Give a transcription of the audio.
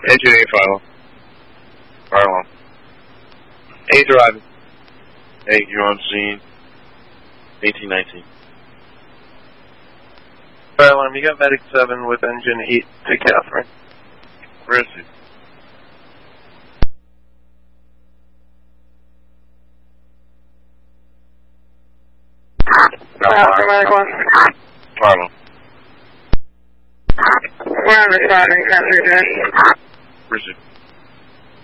Engine 850. Fire alarm. 8 driving. 8, you're on scene. 1819. Fire alarm, you got medic 7 with engine 8 to Catherine. Where is he? Medic 1. Fire alarm. We're on responding, 10-3. Where is he?